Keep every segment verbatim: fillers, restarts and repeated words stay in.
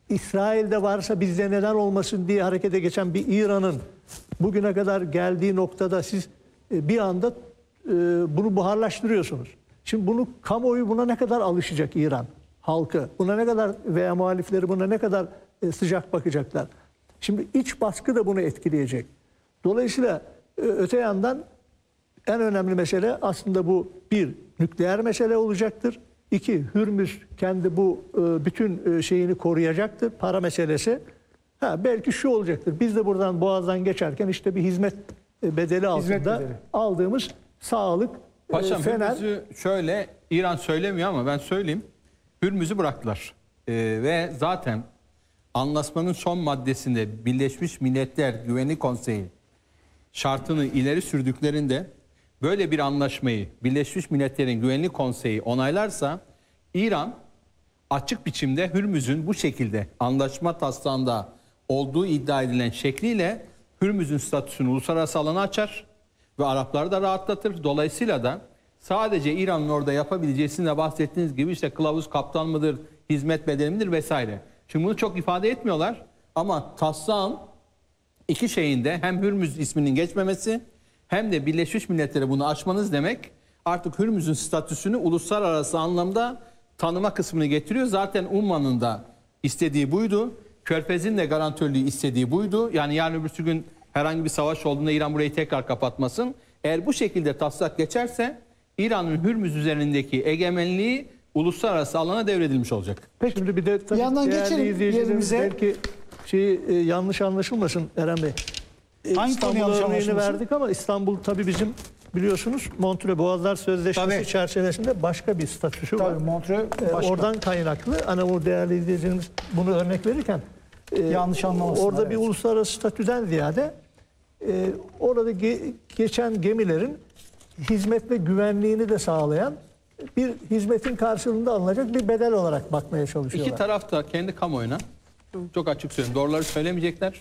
İsrail'de varsa bizde neden olmasın diye harekete geçen bir İran'ın bugüne kadar geldiği noktada siz bir anda bunu buharlaştırıyorsunuz. Şimdi bunu kamuoyu buna ne kadar alışacak, İran halkı? Buna ne kadar veya muhalifleri buna ne kadar sıcak bakacaklar? Şimdi iç baskı da bunu etkileyecek. Dolayısıyla öte yandan en önemli mesele aslında bu bir nükleer mesele olacaktır. İki, Hürmüz kendi bu bütün şeyini koruyacaktır. Para meselesi. Ha, belki şu olacaktır. Biz de buradan Boğaz'dan geçerken işte bir hizmet bedeli altında hizmet bedeli. aldığımız sağlık, Paşam, fener. Hürmüz'ü şöyle, İran söylemiyor ama ben söyleyeyim. Hürmüz'ü bıraktılar. Ee, ve zaten anlaşmanın son maddesinde Birleşmiş Milletler Güvenlik Konseyi şartını ileri sürdüklerinde böyle bir anlaşmayı Birleşmiş Milletler'in Güvenlik Konseyi onaylarsa İran açık biçimde Hürmüz'ün bu şekilde anlaşma taslağında olduğu iddia edilen şekliyle Hürmüz'ün statüsünü uluslararası alana açar ve Arapları da rahatlatır. Dolayısıyla da sadece İran'ın orada yapabileceği, sizin de bahsettiğiniz gibi işte kılavuz kaptan mıdır, hizmet bedeli midir vesaire. Şimdi bunu çok ifade etmiyorlar ama taslağın iki şeyinde hem Hürmüz isminin geçmemesi hem de Birleşmiş Milletler'e bunu açmanız demek artık Hürmüz'ün statüsünü uluslararası anlamda tanıma kısmını getiriyor. Zaten Umman'ın da istediği buydu. Körfez'in de garantörlüğü istediği buydu. Yani yarın öbür gün herhangi bir savaş olduğunda İran burayı tekrar kapatmasın. Eğer bu şekilde taslak geçerse İran'ın Hürmüz üzerindeki egemenliği uluslararası alana devredilmiş olacak. Peki. Şimdi bir de tabii Bir yandan değerli geçelim izleyicilerimiz yerimize. belki şeyi e, yanlış anlaşılmasın Eren Bey. E, Hangi İstanbul konu yanlış örneğini anlaşılmasın? verdik ama İstanbul tabii bizim biliyorsunuz Montreux Boğazlar Sözleşmesi Tabii. çerçevesinde başka bir statüsü var. Tabii Montreux E, başka. oradan kaynaklı. Hani o değerli izleyicilerimiz bunu örnek verirken e, Yanlış anlamasınlar, orada bir evet. uluslararası statüden ziyade e, orada ge- geçen gemilerin hizmet ve güvenliğini de sağlayan bir hizmetin karşılığında alınacak bir bedel olarak bakmaya çalışıyorlar. İki taraf da kendi kamuoyuna çok açık söyleyeyim doğruları söylemeyecekler.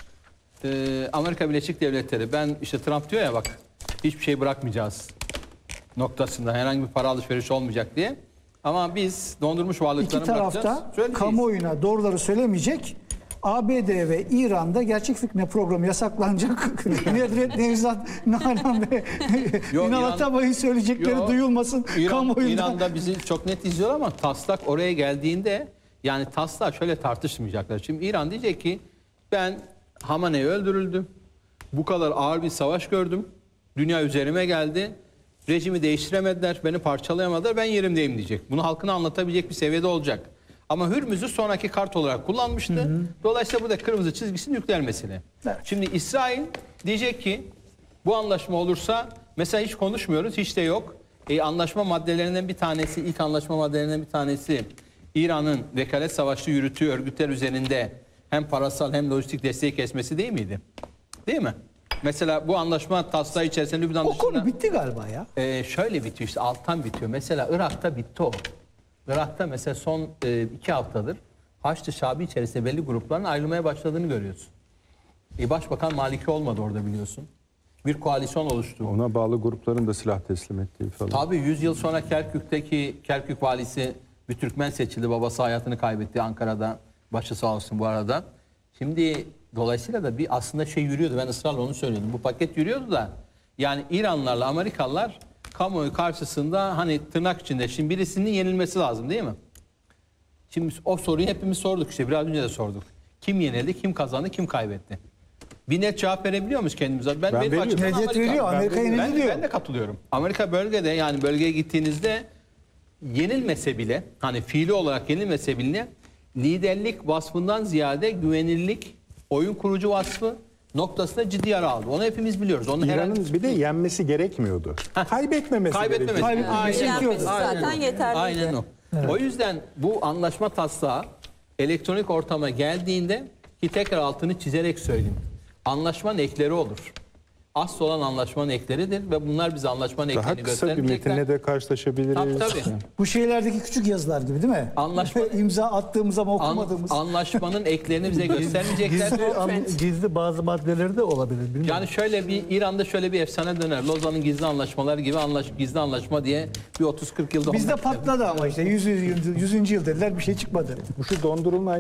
Ee, Amerika Birleşik Devletleri ben işte Trump diyor ya bak hiçbir şey bırakmayacağız noktasında herhangi bir para alışveriş olmayacak diye. Ama biz dondurmuş varlıklarını İki tarafta bırakacağız. kamuoyuna doğruları söylemeyecek. A B D ve İran'da gerçek fitne programı yasaklanacak. Nedret Nevzat, Nalan ve Yo, Ünal İran- Atabay'ın söyleyecekleri Yo, duyulmasın İran, kamuoyunda. İran'da bizi çok net izliyor ama taslak oraya geldiğinde yani taslak şöyle tartışmayacaklar. Şimdi İran diyecek ki ben Hamaney öldürüldü. Bu kadar ağır bir savaş gördüm. Dünya üzerime geldi. Rejimi değiştiremediler. Beni parçalayamadılar. Ben yerimdeyim diyecek. Bunu halkına anlatabilecek bir seviyede olacak. Ama Hürmüz'ü sonraki kart olarak kullanmıştı. Hı hı. Dolayısıyla bu da kırmızı çizgisi nükleer mesele. Evet. Şimdi İsrail diyecek ki bu anlaşma olursa mesela hiç konuşmuyoruz. Hiç de yok. E, anlaşma maddelerinden bir tanesi, ilk anlaşma maddelerinden bir tanesi İran'ın vekalet savaşı yürütüğü örgütler üzerinde hem parasal hem lojistik desteği kesmesi değil miydi? Değil mi? Mesela bu anlaşma taslağı içerisinde Lübnan O dışında... konu bitti galiba ya. Ee, şöyle bitiyor işte alttan bitiyor. Mesela Irak'ta bitti o. Irak'ta mesela son e, iki haftadır Haçlı Şabi içerisinde belli grupların ayrılmaya başladığını görüyorsun. E, Başbakan Maliki olmadı orada biliyorsun. Bir koalisyon oluştu. Ona bağlı grupların da silah teslim ettiği falan. Tabii yüz yıl sonra Kerkük'teki Kerkük valisi bir Türkmen seçildi. Babası hayatını kaybetti Ankara'da. Başı sağ olsun bu arada. Şimdi dolayısıyla da bir aslında şey yürüyordu. Ben ısrarla onu söylüyordum. Bu paket yürüyordu da yani İranlılarla Amerikalılar kamuoyu karşısında hani tırnak içinde şimdi birisinin yenilmesi lazım değil mi? Şimdi o soruyu hepimiz sorduk işte biraz önce de sorduk. Kim yenildi, kim kazandı, kim kaybetti? Bir net cevap verebiliyor muyuz kendimize? Ben, Ben benim veriyorum. açımdan Necdet Amerika. veriyor, Amerika ben, yenildi ben, diyor. ben de katılıyorum. Amerika bölgede yani bölgeye gittiğinizde yenilmese bile hani fiili olarak yenilmese bile liderlik vasfından ziyade güvenilirlik, oyun kurucu vasfı noktasında ciddi yara aldı. Onu hepimiz biliyoruz. Onu herhangi İran'ın bir de yenmesi gerekmiyordu. Kaybetmemesi, kaybetmemesi. gerekiyordu. Kaybetmemesi Aynen. gerekiyordu. Zaten yeterliydi. Aynen o. O yüzden bu anlaşma taslağı elektronik ortama geldiğinde ki tekrar altını çizerek söyleyeyim. Anlaşmanın ekleri olur. Asıl olan anlaşmanın ekleridir ve bunlar bize anlaşmanın Daha eklerini kısa bir göstermeyecekler. metinle de karşılaşabiliriz. Tabii tabii. Bu şeylerdeki küçük yazılar gibi değil mi? Anlaşma- İmza attığımız ama An- okumadığımız. anlaşmanın eklerini bize göstermeyecekler. Gizli, an- gizli bazı maddeleri de olabilir. Bilmiyorum. Yani şöyle bir İran'da şöyle bir efsane döner. Lozan'ın gizli anlaşmaları gibi anlaş, gizli anlaşma diye bir otuz kırk yılda Bizde olmak üzere. patladı ama işte yüzüncü yıl, yüzüncü yıl dediler bir şey çıkmadı. Bu şu dondurulma